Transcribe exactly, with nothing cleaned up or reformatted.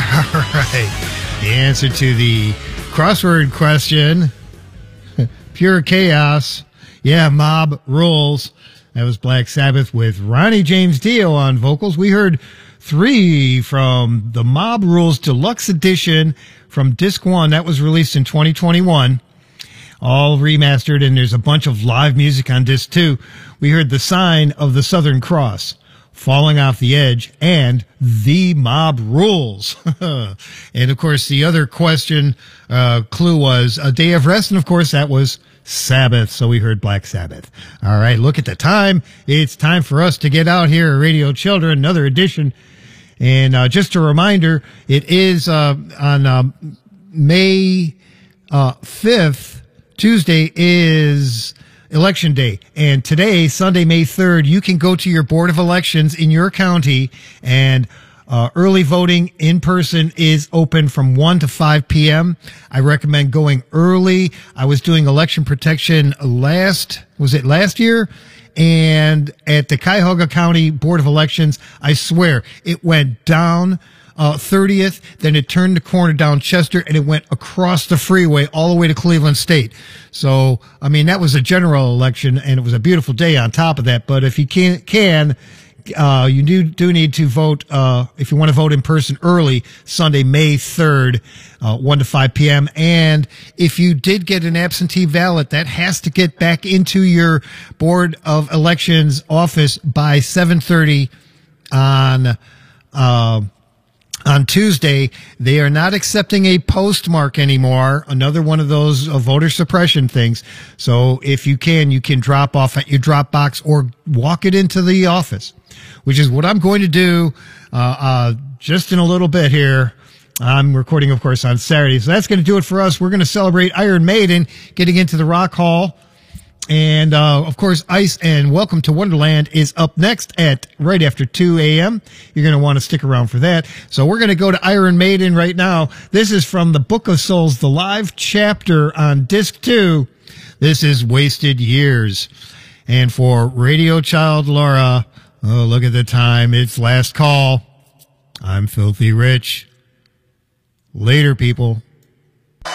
right. The answer to the crossword question, Pure Chaos. Yeah, Mob Rules. That was Black Sabbath with Ronnie James Dio on vocals. We heard three from the Mob Rules Deluxe Edition from Disc One. That was released in twenty twenty-one. All remastered, and there's a bunch of live music on Disc Two. We heard The Sign of the Southern Cross, Falling Off the Edge, and The Mob Rules. And, of course, the other question uh, clue was A Day of Rest, and, of course, that was Sabbath, so we heard Black Sabbath. All right, look at the time. It's time for us to get out here, Radio Children, another edition. And uh, just a reminder, it is uh, on um, May uh, fifth, Tuesday is Election Day. And today, Sunday, May third, you can go to your Board of Elections in your county, and uh, early voting in person is open from one to five p.m. I recommend going early. I was doing election protection last, was it last year? And at the Cuyahoga County Board of Elections, I swear, it went down uh, thirtieth, then it turned the corner down Chester, and it went across the freeway all the way to Cleveland State. So, I mean, that was a general election, and it was a beautiful day on top of that. But if you can, can uh, you do, do need to vote, uh, if you want to vote in person early, Sunday, May third, uh, one to five p.m. And if you did get an absentee ballot, that has to get back into your Board of Elections office by seven thirty on, uh, on Tuesday. They are not accepting a postmark anymore. Another one of those uh, voter suppression things. So if you can, you can drop off at your drop box or walk it into the office, which is what I'm going to do uh, uh, just in a little bit here. I'm recording, of course, on Saturday. So that's going to do it for us. We're going to celebrate Iron Maiden getting into the Rock Hall. And, uh, of course, Ice and Welcome to Wonderland is up next at right after two a.m. You're going to want to stick around for that. So we're going to go to Iron Maiden right now. This is from the Book of Souls, the live chapter on Disc two. This is Wasted Years. And for Radio Child Laura, oh, look at the time. It's last call. I'm Filthy Rich. Later, people.